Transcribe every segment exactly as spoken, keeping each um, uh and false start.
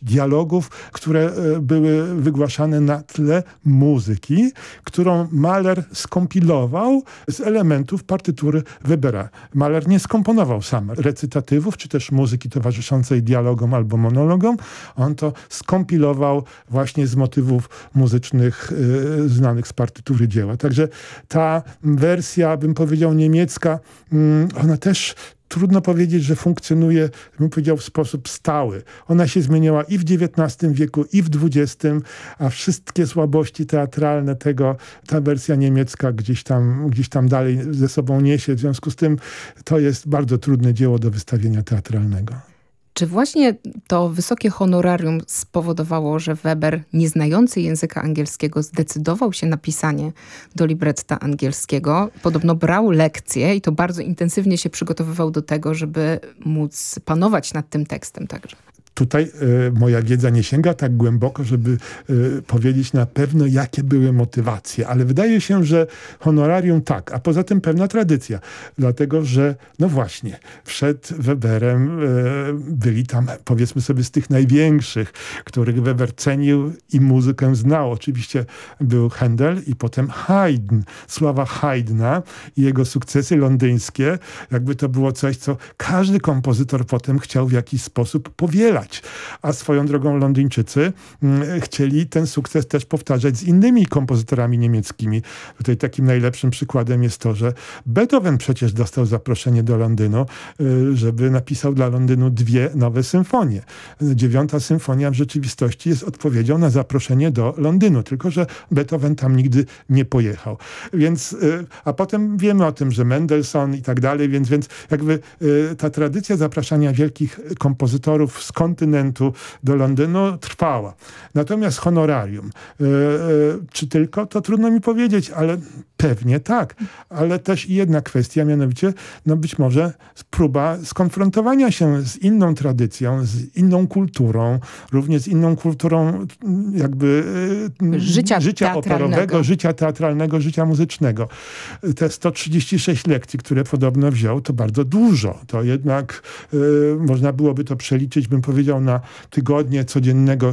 dialogów, które były wygłaszane na tle muzyki, którą Mahler skompilował z elementów partytury Webera. Mahler nie skomponował sam recytatywów, czy też muzyki towarzyszącej dialogom albo monologom. On to skompilował właśnie z motywów muzycznych y, znanych z partytury dzieła. Także ta wersja, bym powiedział, niemiecka, y, ona też trudno powiedzieć, że funkcjonuje, bym powiedział, w sposób stały. Ona się zmieniała i w dziewiętnastym wieku, i w dwudziestym, a wszystkie słabości teatralne tego ta wersja niemiecka gdzieś tam, gdzieś tam dalej ze sobą niesie. W związku z tym to jest bardzo trudne dzieło do wystawienia teatralnego. Czy właśnie to wysokie honorarium spowodowało, że Weber, nieznający języka angielskiego, zdecydował się na pisanie do libretta angielskiego? Podobno brał lekcje i to bardzo intensywnie się przygotowywał do tego, żeby móc panować nad tym tekstem także. Tutaj y, moja wiedza nie sięga tak głęboko, żeby y, powiedzieć na pewno, jakie były motywacje. Ale wydaje się, że honorarium tak, a poza tym pewna tradycja. Dlatego, że no właśnie, przed Weberem y, byli tam, powiedzmy sobie, z tych największych, których Weber cenił i muzykę znał. Oczywiście był Händel i potem Haydn. Sława Haydna i jego sukcesy londyńskie, jakby to było coś, co każdy kompozytor potem chciał w jakiś sposób powielać. A swoją drogą Londyńczycy mm, chcieli ten sukces też powtarzać z innymi kompozytorami niemieckimi. Tutaj takim najlepszym przykładem jest to, że Beethoven przecież dostał zaproszenie do Londynu, y, żeby napisał dla Londynu dwie nowe symfonie. Dziewiąta symfonia w rzeczywistości jest odpowiedzią na zaproszenie do Londynu, tylko że Beethoven tam nigdy nie pojechał. Więc, y, a potem wiemy o tym, że Mendelssohn i tak dalej, więc, więc jakby y, ta tradycja zapraszania wielkich kompozytorów z kontynentu do Londynu trwała. Natomiast honorarium, yy, yy, czy tylko, to trudno mi powiedzieć, ale pewnie tak. Ale też i jedna kwestia, mianowicie, no być może próba skonfrontowania się z inną tradycją, z inną kulturą, również z inną kulturą jakby yy, życia, życia operowego, życia teatralnego, życia muzycznego. Te sto trzydzieści sześć lekcji, które podobno wziął, to bardzo dużo. To jednak yy, można byłoby to przeliczyć, bym powiedział, na tygodnie codziennego,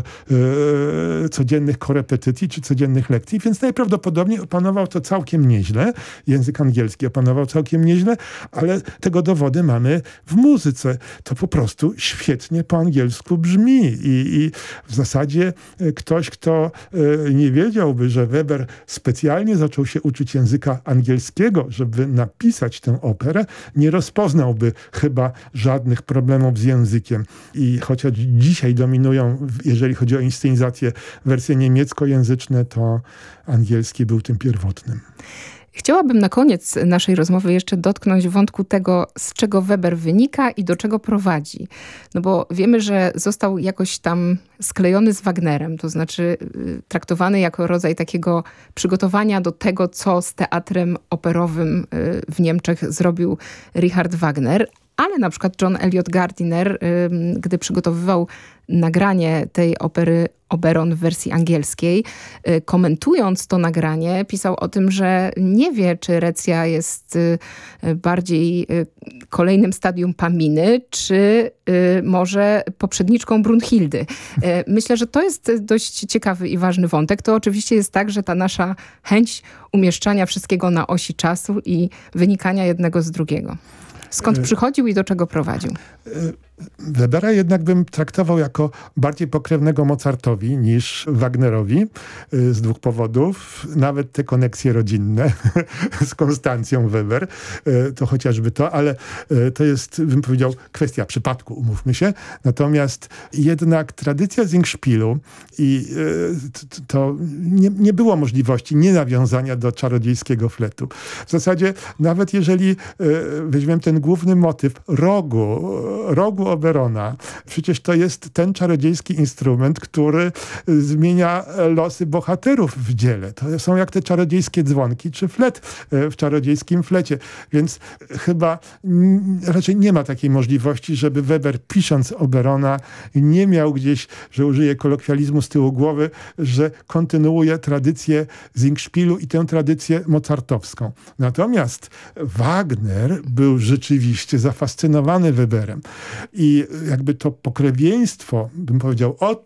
yy, codziennych korepetycji czy codziennych lekcji, więc najprawdopodobniej opanował to całkiem nieźle. Język angielski opanował całkiem nieźle, ale tego dowody mamy w muzyce. To po prostu świetnie po angielsku brzmi i, i w zasadzie ktoś, kto yy, nie wiedziałby, że Weber specjalnie zaczął się uczyć języka angielskiego, żeby napisać tę operę, nie rozpoznałby chyba żadnych problemów z językiem. I chociaż dzisiaj dominują, jeżeli chodzi o inscenizację, wersje niemieckojęzyczne, to angielski był tym pierwotnym. Chciałabym na koniec naszej rozmowy jeszcze dotknąć wątku tego, z czego Weber wynika i do czego prowadzi. No bo wiemy, że został jakoś tam sklejony z Wagnerem, to znaczy y, traktowany jako rodzaj takiego przygotowania do tego, co z teatrem operowym y, w Niemczech zrobił Richard Wagner. Ale na przykład John Eliot Gardiner, y, gdy przygotowywał nagranie tej opery Oberon w wersji angielskiej, y, komentując to nagranie, pisał o tym, że nie wie, czy Recja jest y, bardziej y, kolejnym stadium Paminy, czy y, może poprzedniczką Brunhildy. Y, myślę, że to jest dość ciekawy i ważny wątek. To oczywiście jest tak, że ta nasza chęć umieszczania wszystkiego na osi czasu i wynikania jednego z drugiego. Skąd przychodził i do czego prowadził? Webera jednak bym traktował jako bardziej pokrewnego Mozartowi niż Wagnerowi z dwóch powodów. Nawet te koneksje rodzinne z Konstancją Weber, to chociażby to, ale to jest, bym powiedział, kwestia przypadku, umówmy się. Natomiast jednak tradycja Singspielu i to nie, nie było możliwości nienawiązania do czarodziejskiego fletu. W zasadzie nawet jeżeli weźmiemy ten główny motyw rogu, rogu Oberona. Przecież to jest ten czarodziejski instrument, który zmienia losy bohaterów w dziele. To są jak te czarodziejskie dzwonki, czy flet w czarodziejskim flecie. Więc chyba raczej nie ma takiej możliwości, żeby Weber, pisząc Oberona, nie miał gdzieś, że użyje kolokwializmu z tyłu głowy, że kontynuuje tradycję Singspielu i tę tradycję mozartowską. Natomiast Wagner był rzeczywiście zafascynowany Weberem. I jakby to pokrewieństwo, bym powiedział, od